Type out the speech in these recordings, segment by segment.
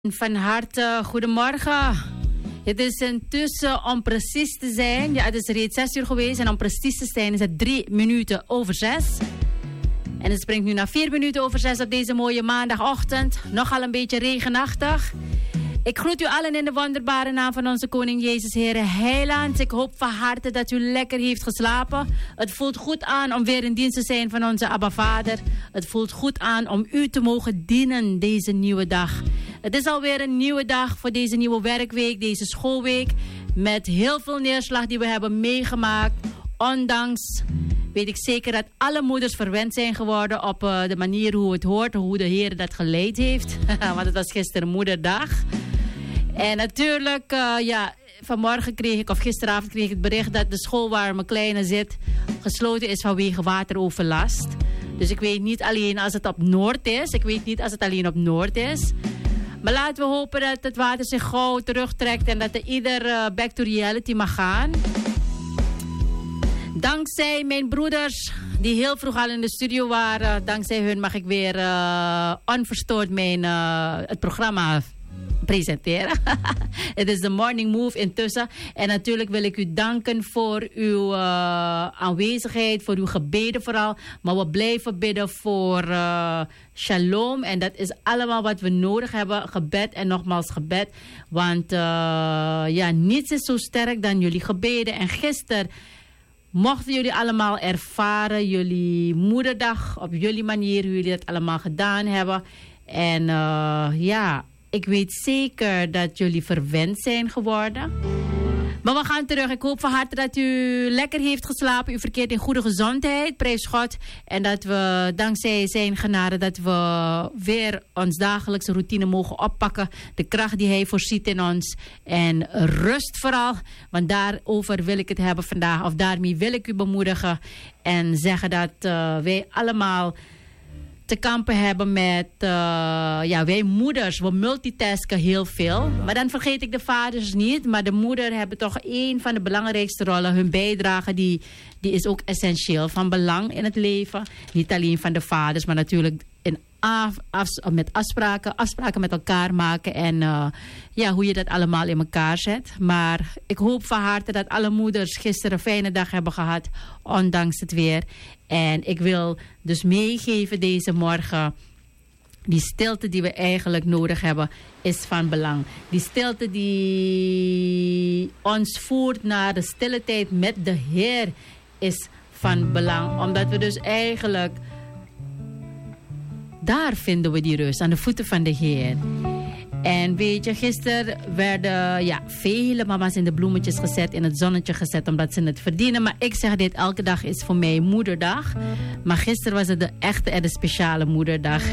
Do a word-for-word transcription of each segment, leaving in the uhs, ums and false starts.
Van harte goedemorgen. Het is intussen om precies te zijn. Ja, het is reeds zes uur geweest en om precies te zijn is het drie minuten over zes. En het springt nu naar vier minuten over zes op deze mooie maandagochtend. Nogal een beetje regenachtig. Ik groet u allen in de wonderbare naam van onze Koning Jezus Heere Heiland. Ik hoop van harte dat u lekker heeft geslapen. Het voelt goed aan om weer in dienst te zijn van onze Abba Vader. Het voelt goed aan om u te mogen dienen deze nieuwe dag. Het is alweer een nieuwe dag voor deze nieuwe werkweek, deze schoolweek. Met heel veel neerslag die we hebben meegemaakt. Ondanks, weet ik zeker dat alle moeders verwend zijn geworden op uh, de manier hoe het hoort. Hoe de Heer dat geleid heeft. Want het was gisteren moederdag. En natuurlijk, uh, ja, vanmorgen kreeg ik, of gisteravond kreeg ik het bericht dat de school waar mijn kleine zit gesloten is vanwege wateroverlast. Dus ik weet niet alleen als het op Noord is. Ik weet niet als het alleen op Noord is. Maar laten we hopen dat het water zich gauw terugtrekt en dat er ieder uh, back to reality mag gaan. Dankzij mijn broeders die heel vroeg al in de studio waren, dankzij hun mag ik weer uh, onverstoord mijn, uh, het programma presenteren. Het is de Morning Move intussen. En natuurlijk wil ik u danken voor uw uh, aanwezigheid, voor uw gebeden vooral. Maar we blijven bidden voor uh, shalom. En dat is allemaal wat we nodig hebben. Gebed en nogmaals gebed. Want uh, ja, niets is zo sterk dan jullie gebeden. En gisteren mochten jullie allemaal ervaren, jullie moederdag op jullie manier, hoe jullie dat allemaal gedaan hebben. En uh, ja, ik weet zeker dat jullie verwend zijn geworden. Maar we gaan terug. Ik hoop van harte dat u lekker heeft geslapen. U verkeert in goede gezondheid. Prijs God. En dat we dankzij zijn genade dat we weer ons dagelijkse routine mogen oppakken. De kracht die hij voorziet in ons. En rust vooral. Want daarover wil ik het hebben vandaag. Of daarmee wil ik u bemoedigen. En zeggen dat uh, wij allemaal te kampen hebben met, uh, ja, wij moeders, we multitasken heel veel. Maar dan vergeet ik de vaders niet. Maar de moeder hebben toch een van de belangrijkste rollen. Hun bijdrage, die, die is ook essentieel van belang in het leven. Niet alleen van de vaders, maar natuurlijk in af, af, met afspraken, afspraken met elkaar maken. En uh, ja, hoe je dat allemaal in elkaar zet. Maar ik hoop van harte dat alle moeders gisteren een fijne dag hebben gehad, ondanks het weer. En ik wil dus meegeven deze morgen, die stilte die we eigenlijk nodig hebben, is van belang. Die stilte die ons voert naar de stille tijd met de Heer is van belang. Omdat we dus eigenlijk, daar vinden we die rust, aan de voeten van de Heer. En weet je, gisteren werden ja, vele mama's in de bloemetjes gezet, in het zonnetje gezet, omdat ze het verdienen. Maar ik zeg dit, elke dag is voor mij moederdag. Maar gisteren was het de echte en de speciale moederdag.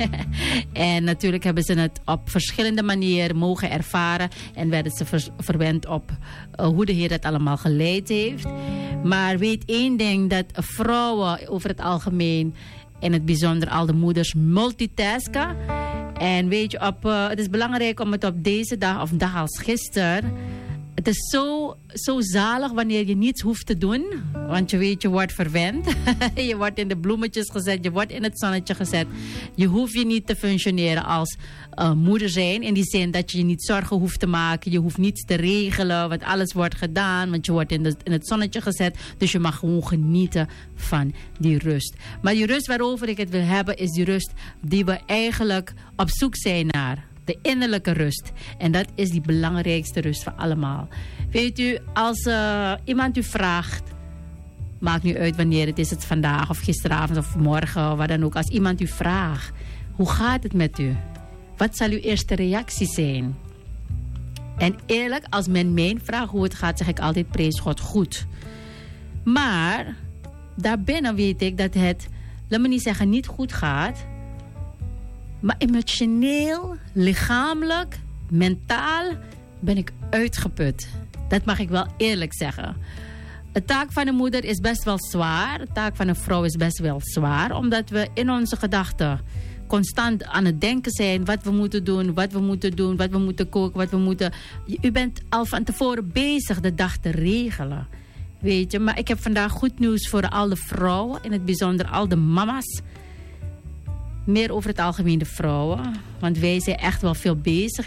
En natuurlijk hebben ze het op verschillende manieren mogen ervaren. En werden ze ver- verwend op uh, hoe de Heer het allemaal geleid heeft. Maar weet één ding, dat vrouwen over het algemeen, in het bijzonder al de moeders, multitasken. En weet je, op, uh, het is belangrijk om het op deze dag, of een dag als gisteren, het is zo, zo zalig wanneer je niets hoeft te doen. Want je weet, je wordt verwend. Je wordt in de bloemetjes gezet, je wordt in het zonnetje gezet. Je hoeft je niet te functioneren als uh, moeder zijn. In die zin dat je je niet zorgen hoeft te maken. Je hoeft niets te regelen, want alles wordt gedaan. Want je wordt in, de, in het zonnetje gezet. Dus je mag gewoon genieten van die rust. Maar die rust waarover ik het wil hebben, is die rust die we eigenlijk op zoek zijn naar. De innerlijke rust. En dat is die belangrijkste rust voor allemaal. Weet u, als uh, iemand u vraagt, maakt niet uit wanneer het is, het vandaag of gisteravond of morgen, of wat dan ook. Als iemand u vraagt, hoe gaat het met u? Wat zal uw eerste reactie zijn? En eerlijk, als men mij vraagt hoe het gaat, zeg ik altijd, prijs God, goed. Maar daarbinnen weet ik dat het, laat me niet zeggen, niet goed gaat. Maar emotioneel, lichamelijk, mentaal ben ik uitgeput. Dat mag ik wel eerlijk zeggen. De taak van een moeder is best wel zwaar. De taak van een vrouw is best wel zwaar. Omdat we in onze gedachten constant aan het denken zijn. Wat we moeten doen, wat we moeten doen, wat we moeten koken, wat we moeten. U bent al van tevoren bezig de dag te regelen. Weet je, maar ik heb vandaag goed nieuws voor al de vrouwen. In het bijzonder al de mama's. meer over het algemeen de vrouwen. Want wij zijn echt wel veel bezig.